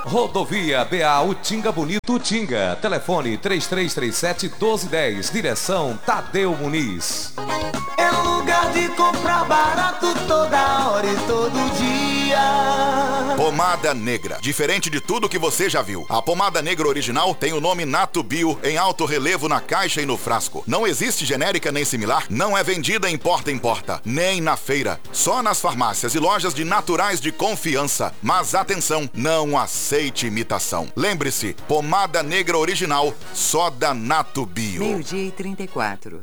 Rodovia BA Utinga Bonito Utinga. Telefone 3337-1210. Direção Tadeu Muniz. É lugar de comprar barato toda hora e todo dia. Pomada Negra. Diferente de tudo que você já viu. A pomada negra original tem o nome Nato Bio em alto relevo na caixa e no frasco. Não existe genérica nem similar. Não é vendida em porta em porta, nem na feira. Só nas farmácias e lojas de naturais de confiança. Mas atenção, não aceite imitação. Lembre-se, pomada negra original, só da Nato Bio. 12h34.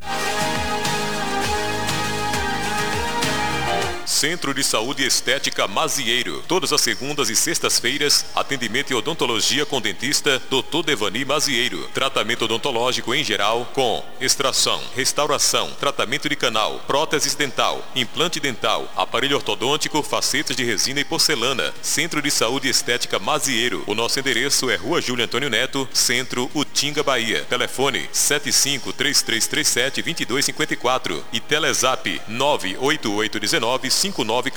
Centro de Saúde Estética Mazieiro. Todas as segundas e sextas-feiras, atendimento e odontologia com dentista Dr. Devani Mazieiro. Tratamento odontológico em geral com extração, restauração, tratamento de canal, próteses dental, implante dental, aparelho ortodôntico, facetas de resina e porcelana. Centro de Saúde Estética Mazieiro. O nosso endereço é Rua Júlio Antônio Neto, Centro, Utinga, Bahia. Telefone 75-3337-2254 e Telezap 98819-5914.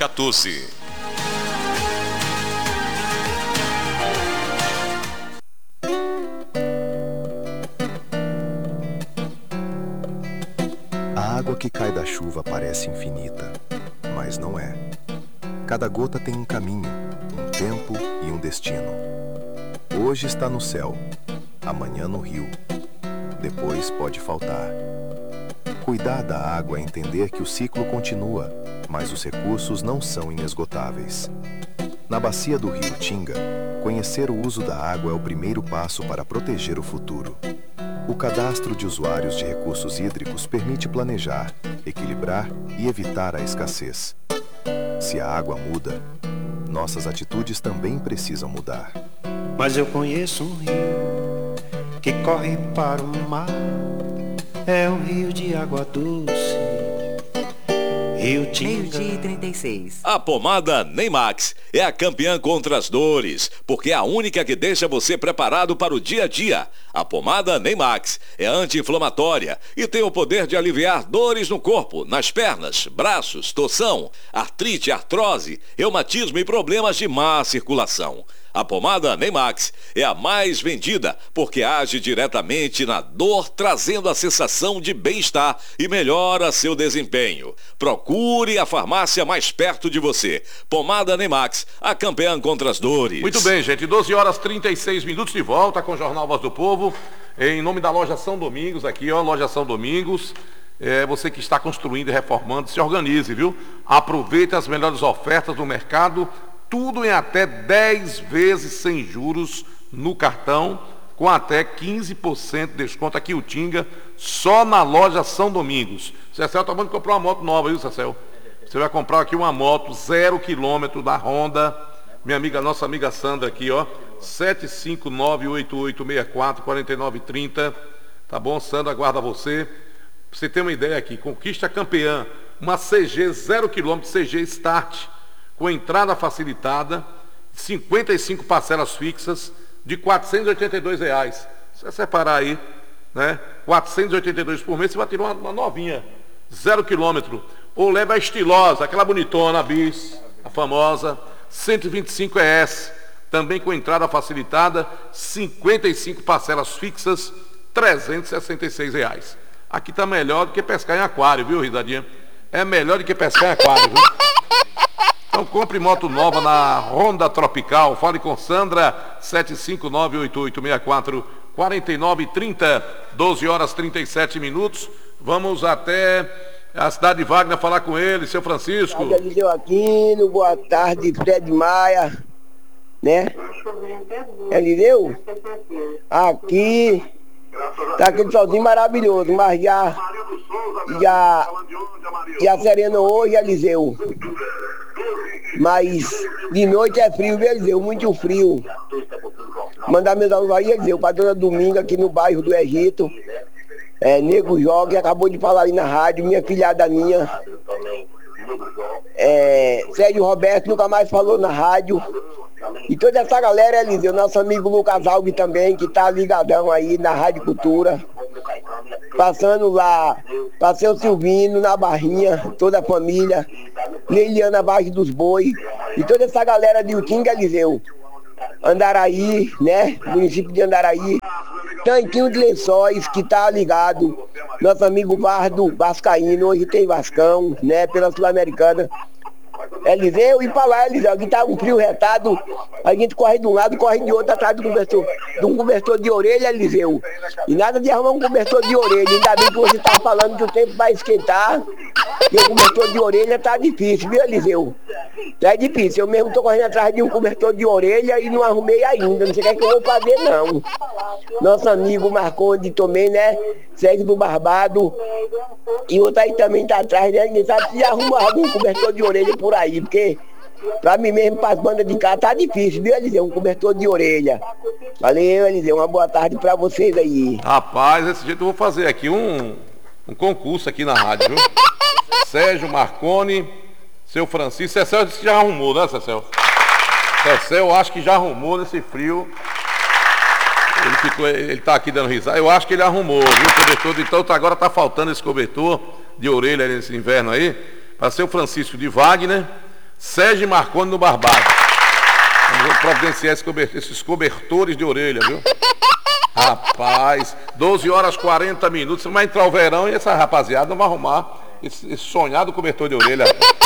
A água que cai da chuva parece infinita, mas não é. Cada gota tem um caminho, um tempo e um destino. Hoje está no céu, amanhã no rio. Depois pode faltar. Cuidar da água é entender que o ciclo continua, mas os recursos não são inesgotáveis. Na bacia do rio Tinga, conhecer o uso da água é o primeiro passo para proteger o futuro. O cadastro de usuários de recursos hídricos permite planejar, equilibrar e evitar a escassez. Se a água muda, nossas atitudes também precisam mudar. Mas eu conheço um rio que corre para o mar. É um rio de água doce. Rio Tinga. 12h36. A pomada Neymax é a campeã contra as dores, porque é a única que deixa você preparado para o dia a dia. A pomada Neymax é anti-inflamatória e tem o poder de aliviar dores no corpo, nas pernas, braços, torção, artrite, artrose, reumatismo e problemas de má circulação. A pomada Neymax é a mais vendida porque age diretamente na dor, trazendo a sensação de bem-estar e melhora seu desempenho. Procure a farmácia mais perto de você. Pomada Neymax, a campeã contra as dores. Muito bem, gente. 12h36 de volta com o Jornal Voz do Povo. Em nome da Loja São Domingos, aqui, ó, Loja São Domingos. Você que está construindo e reformando, se organize, viu? Aproveite as melhores ofertas do mercado. Tudo em até 10 vezes sem juros no cartão, com até 15% de desconto aqui o Tinga, só na Loja São Domingos. Cecel tá bom de comprar uma moto nova, viu, Cecel? Você vai comprar aqui uma moto 0 km da Honda, nossa amiga Sandra aqui, ó, 759-8864-4930, tá bom? Sandra aguarda você. Pra você ter uma ideia aqui, conquista campeã, uma CG 0 km, CG Start, com entrada facilitada, 55 parcelas fixas de R$ 482. Se você separar aí, né, 482 por mês, você vai tirar uma novinha, 0 km. Ou leva a estilosa, aquela bonitona, a Bis, a famosa, 125 ES, também com entrada facilitada, 55 parcelas fixas, R$ 366. Aqui tá melhor do que pescar em aquário, viu, risadinha? É melhor do que pescar em aquário, viu? Então compre moto nova na Honda Tropical. Fale com Sandra, 759-8864-4930, 12h37. Vamos até a cidade de Wagner falar com ele, seu Francisco. Eliseu Aquino, boa tarde, Fred Maia, né? Eliseu? Aqui tá aquele solzinho maravilhoso, mas já serenou hoje, Eliseu. Mas de noite é frio, viu, Eliseu? Muito frio. Mandar meus alunos aí, Eliseu, para dona Dominga, aqui no bairro do Egito. Nego Joga, que acabou de falar aí na rádio, minha filhada minha. Sérgio Roberto nunca mais falou na rádio. E toda essa galera, Eliseu, nosso amigo Lucas Alves também, que tá ligadão aí na Rádio Cultura. Passando lá, passei o Silvino na Barrinha, toda a família, Leiliana Vargem dos Boi, e toda essa galera de Utinga, Eliseu. Andaraí, né? Município de Andaraí. Tanquinho de Lençóis, que tá ligado. Nosso amigo Bardo Vascaíno, hoje tem Vascão, né? Pela Sul-Americana. Eliseu, e pra lá, Eliseu, aqui tá um frio retado, a gente corre de um lado, corre de outro, atrás de um cobertor de orelha, Eliseu. E nada de arrumar um cobertor de orelha, ainda bem que você tá falando que o tempo vai esquentar, e o cobertor de orelha tá difícil, viu, Eliseu? Tá difícil, eu mesmo tô correndo atrás de um cobertor de orelha e não arrumei ainda, não sei o que é que eu vou fazer, não. Nosso amigo Marconde também, né, Sérgio do Barbado, e outro aí também tá atrás, né, ninguém sabe se arruma algum cobertor de orelha por aí, porque pra mim mesmo, para as bandas de cá, tá difícil, viu, Eliseu? Um cobertor de orelha. Valeu, Eliseu, uma boa tarde pra vocês aí. Rapaz, desse jeito eu vou fazer aqui um concurso aqui na rádio, viu? Sérgio Marconi, seu Francisco. Cecel disse que já arrumou, né, Cecel? Cecel, acho que já arrumou nesse frio. Ele tá aqui dando risada. Eu acho que ele arrumou, viu, cobertor. Então agora tá faltando esse cobertor de orelha nesse inverno aí. Para ser o Francisco de Wagner, Sérgio Marconi no Barbado. Vamos providenciar esses cobertores de orelha, viu? Rapaz, 12 horas 40 minutos. Vai entrar o verão e essa rapaziada não vai arrumar esse sonhado cobertor de orelha.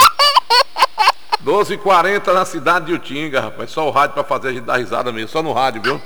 12h40 na cidade de Utinga, rapaz. Só o rádio para fazer a gente dar risada mesmo, só no rádio, viu?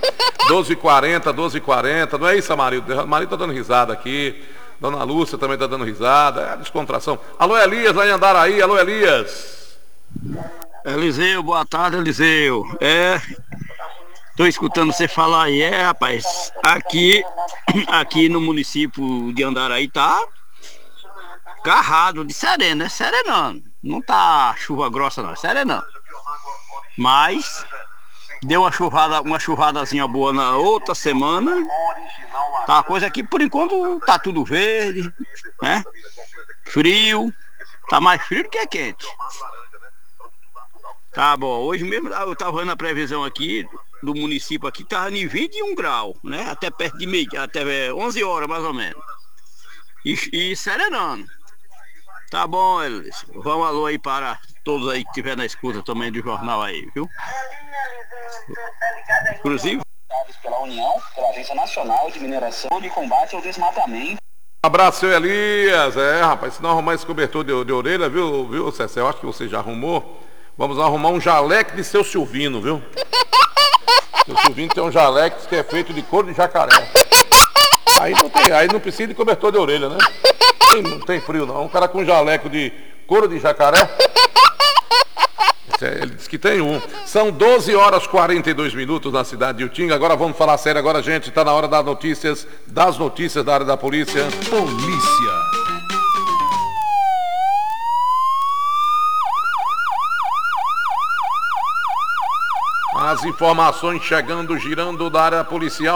12h40. Não é isso, Amarildo? O Amarildo tá dando risada aqui. Dona Lúcia também está dando risada, é a descontração. Alô, Elias, lá em Andaraí. Alô, Elias. Eliseu, boa tarde, Eliseu. Tô escutando você falar aí, rapaz. Aqui no município de Andaraí tá carrado de sereno, né? Serenando. Não tá chuva grossa, não, serenando. Mas deu uma chuvadazinha boa na outra semana. Tá, coisa aqui por enquanto tá tudo verde, né? Frio, tá mais frio do que quente. Tá bom, hoje mesmo eu tava vendo a previsão aqui do município aqui, tava em 21 graus, né? Até perto de meio, até 11 horas mais ou menos. E serenando. Tá bom, Elis. Vamos alô aí para todos aí que estiver na escuta também do jornal aí, viu? Inclusive pela União, pela Agência Nacional de Mineração e Combate ao Desmatamento. Um abraço, seu Elias. Rapaz, se não arrumar esse cobertor de orelha, viu, Cecil? Eu acho que você já arrumou. Vamos arrumar um jaleque de seu Silvino, viu? Seu Silvino tem um jaleque que é feito de couro de jacaré. Aí não precisa de cobertor de orelha, né? Não tem frio, não. Um cara com jaleco de couro de jacaré. Ele disse que tem um. São 12 horas 42 minutos na cidade de Utinga. Agora vamos falar sério agora, gente. Está na hora das notícias da área da polícia. Polícia. As informações chegando, girando da área policial.